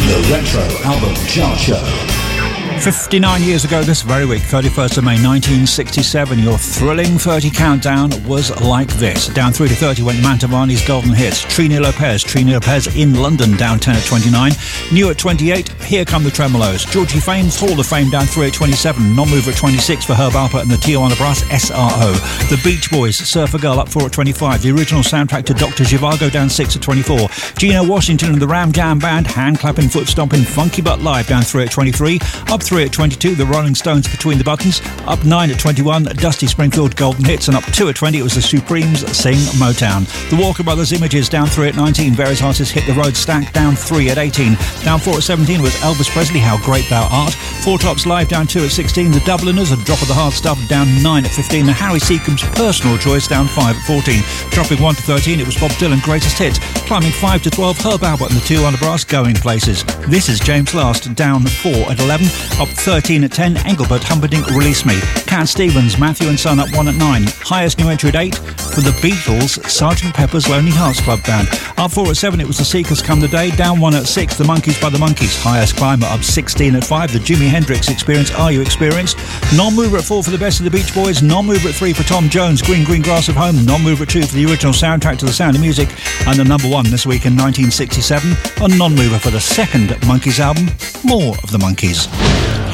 The Retro Album Chart Show. 59 years ago this very week, 31st of May 1967, your thrilling 30 countdown was like this. Down 3 to 30 went Mantovani's Golden Hits. Trini Lopez in London, down 10 at 29. New at 28, Here Come the Tremolos. Georgie Fame's Hall of Fame, down 3 at 27. Non-mover at 26 for Herb Alpert and the Tijuana Brass, SRO. The Beach Boys, Surfer Girl, up 4 at 25. The original soundtrack to Dr. Zhivago, down 6 at 24. Gino Washington and the Ram Jam Band, hand-clapping, foot-stomping, Funky Butt Live, down 3 at 23. Up 3 at 22, the Rolling Stones, Between the Buttons. Up 9 at 21, Dusty Springfield, Golden Hits. And up 2 at 20, it was the Supremes, Sing Motown. The Walker Brothers, Images, down 3 at 19. Various artists Hit the Road, Stack, down 3 at 18. Down 4 at 17 was Elvis Presley, How Great Thou Art. Four Tops Live, down 2 at 16. The Dubliners, A Drop of the Hard Stuff, down 9 at 15. And Harry Seacombe's Personal Choice, down 5 at 14. Dropping 1 to 13, it was Bob Dylan, Greatest Hits. Climbing 5 to 12, Herb Alpert and the Tijuana Brass, Going Places. This is James Last, down 4 at 11. Up 13 at 10, Engelbert Humperdinck, Release Me. Cat Stevens, Matthew and Son, up 1 at 9. Highest new entry at 8 for the Beatles, Sgt. Pepper's Lonely Hearts Club Band. Up 4 at 7, it was the Seekers, Come the Day. Down 1 at 6, the Monkees by the Monkees. Highest climber, up 16 at 5, the Jimi Hendrix Experience, Are You Experienced? Non-mover at 4 for the Best of the Beach Boys. Non-mover at 3 for Tom Jones, Green Green Grass of Home. Non-mover at 2 for the original soundtrack to The Sound of Music. And the number 1 this week in 1967, a non-mover for the second Monkees album, More of the Monkees.